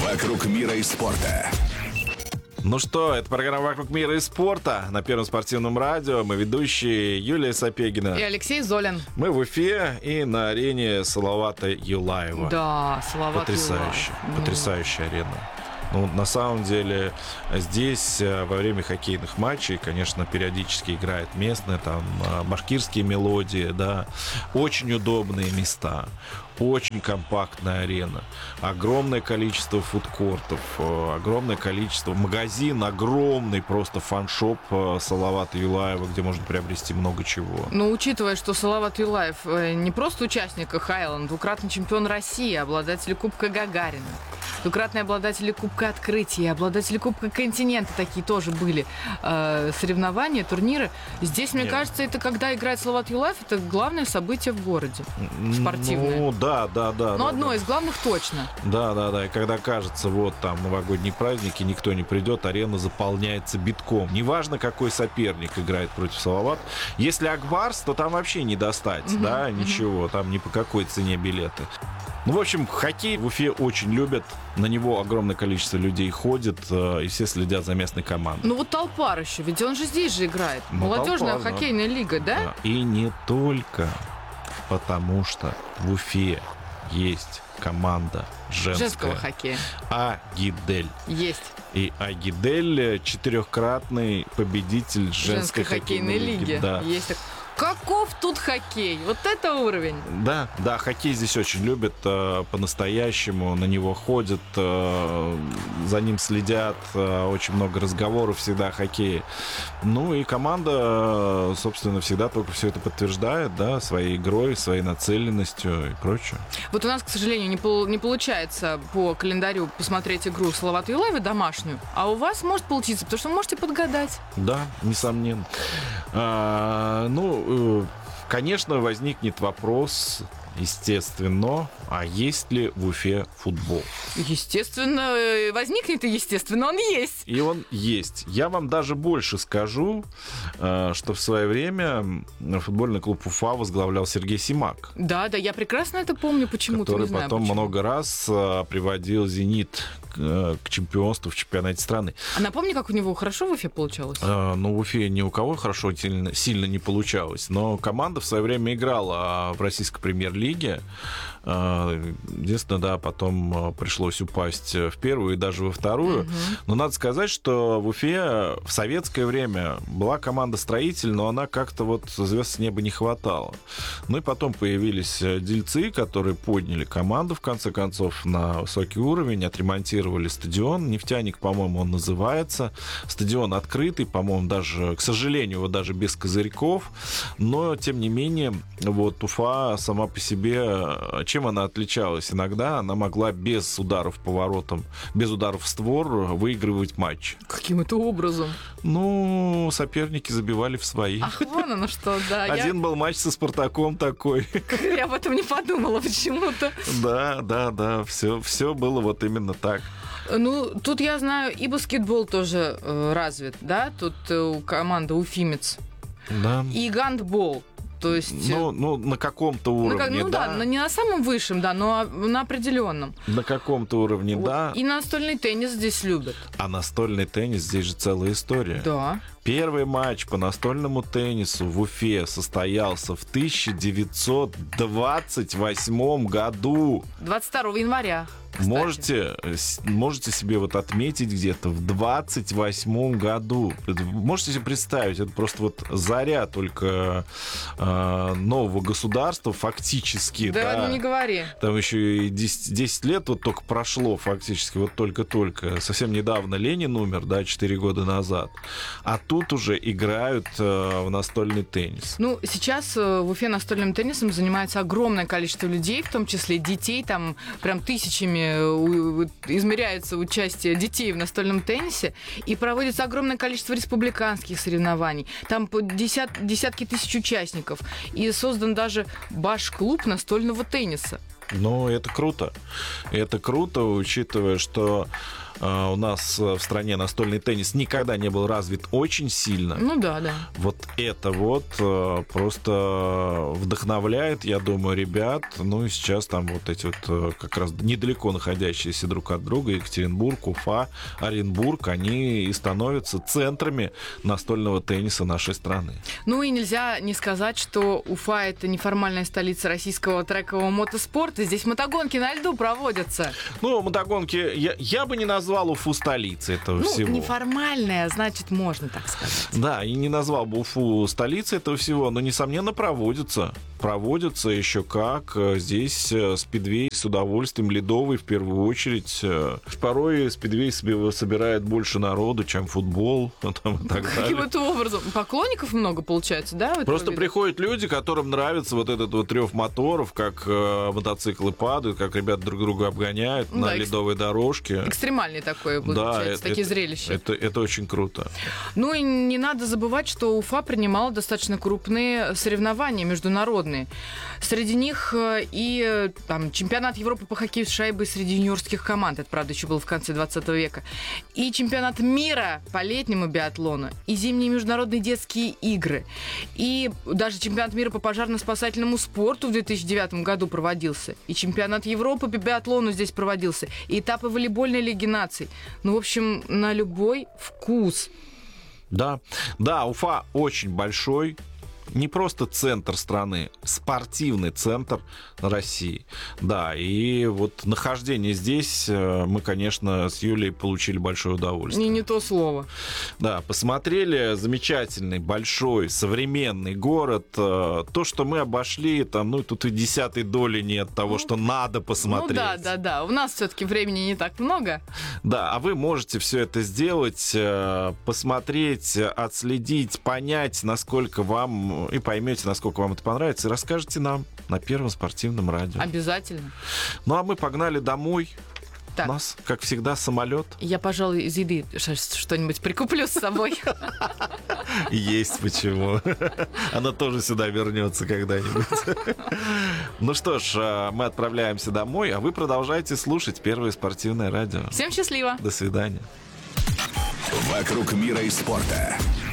«Вокруг мира и спорта». Ну что, это программа «Вокруг мира и спорта» на Первом спортивном радио. Мы ведущие Юлия Сапегина и Алексей Золин. Мы в Уфе и на арене Салавата Юлаева. Да, Салават Потрясающе, Юлаев. потрясающая арена. Ну, на самом деле, здесь во время хоккейных матчей, конечно, периодически играет местные, там, башкирские мелодии, да, очень удобные места, очень компактная арена, огромное количество фудкортов, огромное количество, магазин огромный, просто фан-шоп Салавата Юлаева, где можно приобрести много чего. Но учитывая, что Салават Юлаев не просто участник КХЛ, двукратный чемпион России, обладатель Кубка Гагарина, двукратные обладатели Кубка Открытия, обладатели Кубка Континента, такие тоже были соревнования, турниры. Здесь, мне кажется, это когда играет Салават Юлаев, это главное событие в городе спортивное. Ну, да. Но одно из главных точно. Да. И когда кажется, вот там новогодние праздники, никто не придет, арена заполняется битком. Неважно, какой соперник играет против Салавата. Если Акбарс, то там вообще не достать, да, ничего, там ни по какой цене билеты. Ну, в общем, хоккей в Уфе очень любят, на него огромное количество людей ходит, и все следят за местной командой. Ну вот Толпар еще, ведь он же здесь же играет. Молодежная Толпар, хоккейная лига, да? И не только, потому что в Уфе есть команда женского хоккея. Агидель. Есть. И Агидель четырехкратный победитель женской хоккейной лиги. Да. Есть так. Каков тут хоккей? Вот это уровень. Да, хоккей здесь очень любят по-настоящему, на него ходят, за ним следят, очень много разговоров всегда о хоккее. Ну и команда, собственно, всегда только все это подтверждает, да, своей игрой, своей нацеленностью и прочее. Вот у нас, к сожалению, не получается по календарю посмотреть игру Салавата Юлаева домашнюю, а у вас может получиться, потому что вы можете подгадать. Да, несомненно. Конечно, возникнет вопрос, естественно, а есть ли в Уфе футбол? Естественно, возникнет, и естественно, он есть. И он есть. Я вам даже больше скажу, что в свое время футбольный клуб Уфа возглавлял Сергей Симак. Да, я прекрасно это помню, почему-то, который не знаю потом почему. много раз приводил «Зенит» к чемпионству в чемпионате страны. А напомни, как у него хорошо в Уфе получалось? В Уфе ни у кого хорошо сильно не получалось, но команда в свое время играла в российской премьер-лиге. Единственное, да, потом пришлось упасть в первую и даже во вторую. Но надо сказать, что в Уфе в советское время была команда «Строитель», но она как-то вот звезд с неба не хватало. Ну и потом появились дельцы, которые подняли команду, в конце концов, на высокий уровень, отремонтировали стадион. «Нефтяник», по-моему, он называется. Стадион открытый, по-моему, даже, к сожалению, вот даже без козырьков. Но, тем не менее, вот Уфа сама по себе, чем она отличалась? Иногда она могла без ударов по воротам, без ударов в створ выигрывать матч. Каким это образом? Ну, соперники забивали в свои. Ах, вон оно что, да. Один был матч со «Спартаком» такой. Я об этом не подумала почему-то. Да, все было вот именно так. Ну, тут я знаю, и баскетбол тоже развит, да? Тут команда «Уфимец». Да. И гандбол. То есть... Ну, на каком-то уровне, да. Не на самом высшем, да, но на определенном. На каком-то уровне, вот. Да. И настольный теннис здесь любят. А настольный теннис, здесь же целая история. Да. Первый матч по настольному теннису в Уфе состоялся в 1928 году. 22 января. Можете себе вот отметить где-то в 28 году. Можете себе представить, это просто вот заря только нового государства фактически. Да, ну не говори. Там еще и 10 лет вот только прошло фактически, вот только-только. Совсем недавно Ленин умер, да, 4 года назад. А тут уже играют в настольный теннис. Ну, сейчас в Уфе настольным теннисом занимается огромное количество людей, в том числе детей, там прям тысячами измеряется участие детей в настольном теннисе, и проводится огромное количество республиканских соревнований. Там десятки тысяч участников. И создан даже баш-клуб настольного тенниса. Ну, это круто. Это круто, учитывая, что у нас в стране настольный теннис никогда не был развит очень сильно. Ну да. Вот это вот просто вдохновляет, я думаю, ребят. Ну и сейчас там вот эти вот как раз недалеко находящиеся друг от друга Екатеринбург, Уфа, Оренбург, они и становятся центрами настольного тенниса нашей страны. Ну и нельзя не сказать, что Уфа — это неформальная столица российского трекового мотоспорта. Здесь мотогонки на льду проводятся. Ну, мотогонки, я бы не назвал Уфу столицей этого всего. Ну, неформальная, значит, можно так сказать. Да, и не назвал бы Уфу столицей этого всего, но, несомненно, проводится. Проводится еще как. Здесь спидвей с удовольствием, ледовый в первую очередь. Порой спидвей собирает больше народу, чем футбол там, и так далее. Каким-то образом. Поклонников много получается, да? Просто приходят люди, которым нравится вот этот вот рев моторов, как мотоциклы падают, как ребята друг друга обгоняют на ледовой дорожке. Экстремальный такой получается, такие зрелища. Это очень круто. Ну и не надо забывать, что Уфа принимала достаточно крупные соревнования международные. Среди них и там, чемпионат Европы по хоккею с шайбой среди юниорских команд. Это, правда, еще было в конце 20 века. И чемпионат мира по летнему биатлону. И зимние международные детские игры. И даже чемпионат мира по пожарно-спасательному спорту в 2009 году проводился. И чемпионат Европы по биатлону здесь проводился. И этапы волейбольной лиги наций. Ну, в общем, на любой вкус. Да, Уфа очень большой. Не просто центр страны, спортивный центр России. Да, и вот нахождение здесь мы, конечно, с Юлей получили большое удовольствие. Не то слово. Да, посмотрели замечательный, большой, современный город. То, что мы обошли, там, ну, тут и 10-й доли нет того, что надо посмотреть. Ну да. У нас все-таки времени не так много. Да, а вы можете все это сделать, посмотреть, отследить, понять, насколько вам, и поймете, насколько вам это понравится, и расскажете нам на Первом спортивном радио. Обязательно. Ну, а мы погнали домой. Так. У нас, как всегда, самолет. Я, пожалуй, из еды что-нибудь прикуплю с собой. Есть почему. Она тоже сюда вернется когда-нибудь. Ну что ж, мы отправляемся домой, а вы продолжайте слушать Первое спортивное радио. Всем счастливо. До свидания. «Вокруг мира и спорта».